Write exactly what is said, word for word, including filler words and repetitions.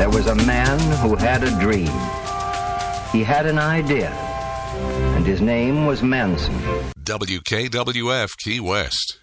there was a man who had a dream. He had an idea, and his name was Manson. W K W F Key West.